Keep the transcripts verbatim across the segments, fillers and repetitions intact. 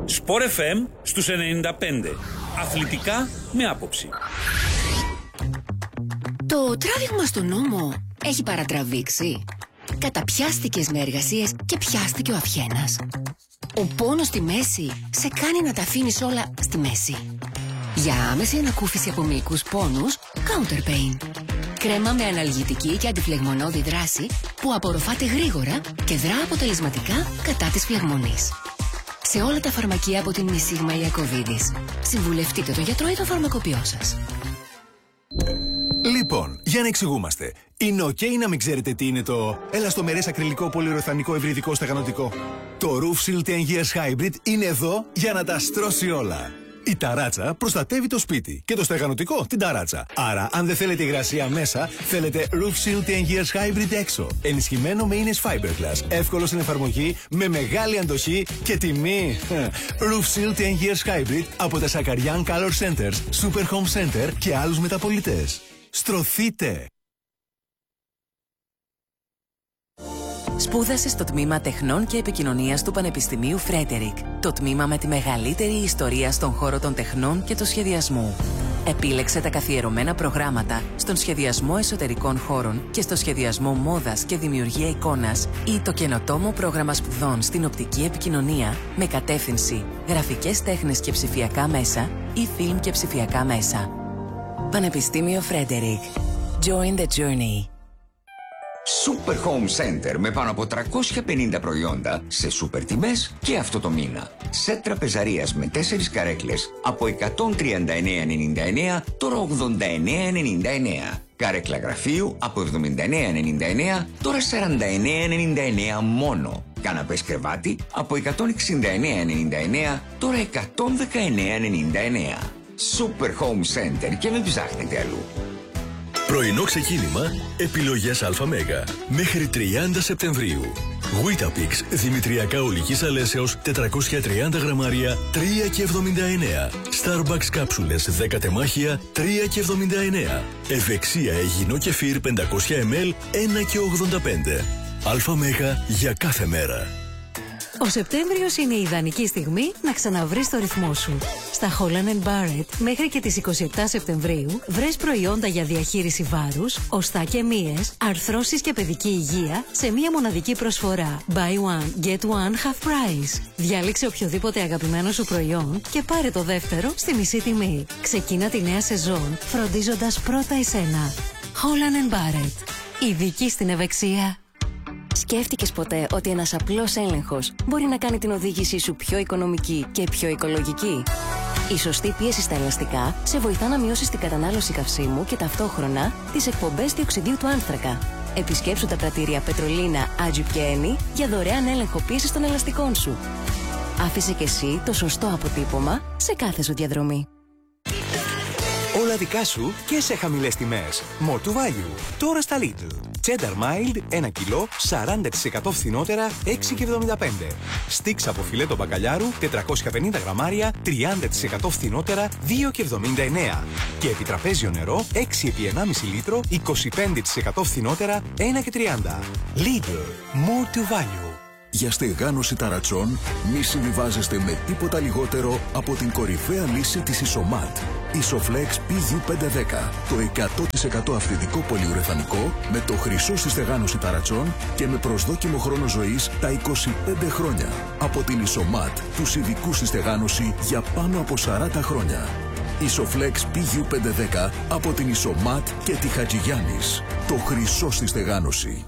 Σπορ εφ εμ στους ενενήντα πέντε. Αθλητικά με άποψη. Το τράβηγμα στον νόμο έχει παρατραβήξει. Καταπιάστηκες με εργασίες και πιάστηκε ο αυχένας. Ο πόνος στη μέση σε κάνει να τα αφήνεις όλα στη μέση. Για άμεση ανακούφιση από μυϊκούς πόνους, Counter Pain. Κρέμα με αναλγητική και αντιφλεγμονώδη δράση που απορροφάται γρήγορα και δρά αποτελεσματικά κατά της φλεγμονής. Σε όλα τα φαρμακεία από την Μισίγμα Ιακωβίδης. Συμβουλευτείτε τον γιατρό ή τον φαρμακοποιό σας. Λοιπόν, για να εξηγούμαστε. Είναι ok να μην ξέρετε τι είναι το ελαστομερές ακριλικό πολυουρεθανικό ευρυδικό στεγανοτικό. Το Roof Seal ten Years Hybrid είναι εδώ για να τα στρώσει όλα. Η ταράτσα προστατεύει το σπίτι και το στεγανοτικό την ταράτσα. Άρα, αν δεν θέλετε υγρασία μέσα, θέλετε Roof Seal ten Years Hybrid έξω. Ενισχυμένο με Ines Fiberglass. Εύκολο στην εφαρμογή, με μεγάλη αντοχή και τιμή. Roof Seal ten Years Hybrid από τα Sakarian Color Centers, Super Home Center και άλλους μεταπωλητές. Στρωθείτε! Σπούδασε στο τμήμα Τεχνών και Επικοινωνίας του Πανεπιστημίου Φρέντερικ, το τμήμα με τη μεγαλύτερη ιστορία στον χώρο των τεχνών και του σχεδιασμού. Επίλεξε τα καθιερωμένα προγράμματα στον σχεδιασμό εσωτερικών χώρων και στο σχεδιασμό μόδας και δημιουργία εικόνας ή το καινοτόμο πρόγραμμα σπουδών στην οπτική επικοινωνία με κατεύθυνση γραφικές τέχνες και ψηφιακά μέσα ή φιλμ και ψηφιακά μέσα. Πανεπιστήμιο Φρέντερικ. Join the journey. Super Home Center με πάνω από τριακόσια πενήντα προϊόντα σε σούπερ τιμές και αυτό το μήνα. Σετ τραπεζαρίας με τέσσερις καρέκλες από εκατόν τριάντα εννέα ενενήντα εννέα, τώρα ογδόντα εννέα ενενήντα εννέα. Καρέκλα γραφείου από εβδομήντα εννέα ενενήντα εννέα, τώρα σαράντα εννέα ενενήντα εννέα μόνο. Καναπές κρεβάτι από εκατόν εξήντα εννέα ενενήντα εννέα, τώρα εκατόν δεκαεννέα ενενήντα εννέα. Super Home Center και μην ψάχνετε αλλού. Πρωινό ξεκίνημα, επιλογές ΑΜ. Μέχρι τριάντα Σεπτεμβρίου. Weetabix, δημητριακά ολικής αλέσεως, τετρακόσια τριάντα γραμμάρια, τρία και εβδομήντα εννέα. Starbucks κάψουλες, δέκα τεμάχια, τρία και εβδομήντα εννέα. Ευεξία αιγινό κεφίρ πεντακόσια μιλιλίτρα, ένα και ογδόντα πέντε. ΑΜ για κάθε μέρα. Ο Σεπτέμβριος είναι η ιδανική στιγμή να ξαναβρεις το ρυθμό σου. Στα Holland Barrett μέχρι και τις είκοσι επτά Σεπτεμβρίου βρες προϊόντα για διαχείριση βάρους, οστά και μύες, αρθρώσεις και παιδική υγεία σε μία μοναδική προσφορά. Buy one, get one, half price. Διάλεξε οποιοδήποτε αγαπημένο σου προϊόν και πάρε το δεύτερο στη μισή τιμή. Ξεκίνα τη νέα σεζόν φροντίζοντας πρώτα εσένα. Holland Barrett. Ειδική στην ευεξία. Σκέφτηκες ποτέ ότι ένας απλός έλεγχος μπορεί να κάνει την οδήγησή σου πιο οικονομική και πιο οικολογική? Η σωστή πίεση στα ελαστικά σε βοηθά να μειώσεις την κατανάλωση καυσίμου και ταυτόχρονα τις εκπομπές διοξιδίου του άνθρακα. Επισκέψου τα πρατήρια Πετρολίνα, Άτζιπ και Ένι για δωρεάν έλεγχο πίεσης των ελαστικών σου. Άφησε και εσύ το σωστό αποτύπωμα σε κάθε σου διαδρομή. Όλα δικά σου και σε χαμηλές τιμές. More to value. Τώρα στα Lidl. Cheddar Mild ένα κιλό, σαράντα τοις εκατό φθηνότερα, έξι και εβδομήντα πέντε. Sticks από φιλέτο μπακαλιάρου, τετρακόσια πενήντα γραμμάρια, τριάντα τοις εκατό φθηνότερα, δύο και εβδομήντα εννέα. Και επιτραπέζιο νερό, έξι επί ενάμιση λίτρο, είκοσι πέντε τοις εκατό φθηνότερα, ένα και τριάντα. Lidl. More to value. Για στεγάνωση ταρατσών, μη συμβιβάζεστε με τίποτα λιγότερο από την κορυφαία λύση της Isomat. Isoflex πι γιου πεντακόσια δέκα. Το εκατό τοις εκατό αυθεντικό πολυουρεθανικό με το χρυσό στη στεγάνωση ταρατσών και με προσδόκιμο χρόνο ζωής τα είκοσι πέντε χρόνια. Από την Isomat, τους ειδικούς στη στεγάνωση για πάνω από σαράντα χρόνια. Isoflex πι γιου πεντακόσια δέκα από την Isomat και τη Χατζηγιάννης. Το χρυσό στη στεγάνωση.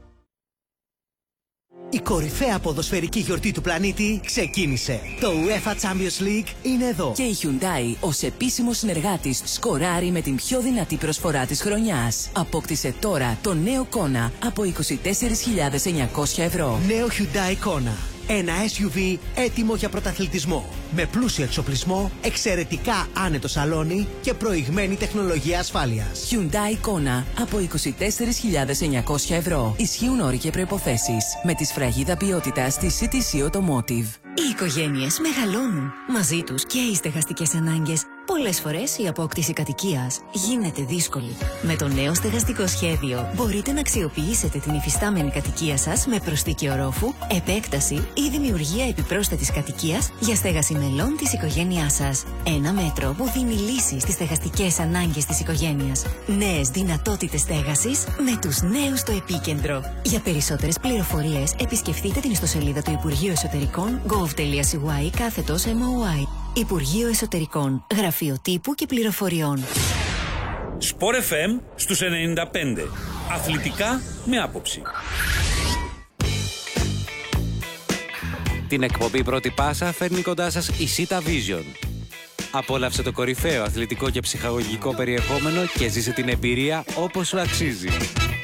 Η κορυφαία ποδοσφαιρική γιορτή του πλανήτη ξεκίνησε. Το UEFA Champions League είναι εδώ. Και η Hyundai ως επίσημος συνεργάτης σκοράρει με την πιο δυνατή προσφορά της χρονιάς. Απόκτησε τώρα το νέο Kona από είκοσι τέσσερις χιλιάδες εννιακόσια ευρώ. Νέο Hyundai Kona. Ένα ες γιου βι έτοιμο για πρωταθλητισμό. Με πλούσιο εξοπλισμό, εξαιρετικά άνετο σαλόνι και προηγμένη τεχνολογία ασφάλειας. Hyundai Kona από είκοσι τέσσερις χιλιάδες εννιακόσια ευρώ. Ισχύουν όροι και προϋποθέσεις. Με τη σφραγίδα ποιότητας της σι τι σι Automotive. Οι οικογένειες μεγαλώνουν. Μαζί τους και οι στεγαστικές ανάγκες. Πολλές φορές η απόκτηση κατοικίας γίνεται δύσκολη. Με το νέο στεγαστικό σχέδιο μπορείτε να αξιοποιήσετε την υφιστάμενη κατοικία σας με προσθήκη ορόφου, επέκταση ή δημιουργία επιπρόσθετης κατοικίας για στέγαση μελών της οικογένειάς σας. Ένα μέτρο που δίνει λύση στις στεγαστικές ανάγκες της οικογένειας. Νέες δυνατότητες στέγασης με τους νέους στο επίκεντρο. Για περισσότερες πληροφορίες επισκεφτείτε την ιστοσελίδα του Υπουργείου Εσωτερικών gov.cy κάθετος εμ ο άι. Υπουργείο Εσωτερικών, Γραφείο Τύπου και Πληροφοριών. Σπορ εφ εμ στους ενενήντα πέντε. Αθλητικά με άποψη. Την εκπομπή Πρώτη Πάσα φέρνει κοντά σας η Sita Vision. Απόλαυσε το κορυφαίο αθλητικό και ψυχαγωγικό περιεχόμενο και ζήσε την εμπειρία όπως σου αξίζει.